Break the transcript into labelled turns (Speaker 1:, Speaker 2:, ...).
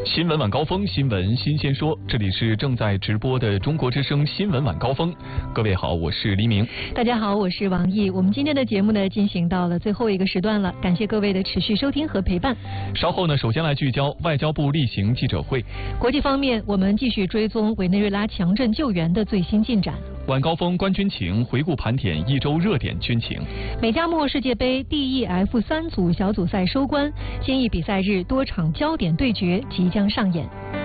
Speaker 1: 新闻晚高峰，新闻新鲜说，这里是正在直播的中国之声新闻晚高峰。各位好，我是黎明。
Speaker 2: 大家好，我是王毅。我们今天的节目呢，进行到了最后一个时段了，感谢各位的持续收听和陪伴。
Speaker 1: 稍后呢，首先来聚焦外交部例行记者会。
Speaker 2: 国际方面，我们继续追踪委内瑞拉强震救援的最新进展。
Speaker 1: 晚高峰观军情，回顾盘点一周热点军情。
Speaker 2: 美加墨世界杯 DEF 3组小组赛收官，今役比赛日多场焦点对决即将上演。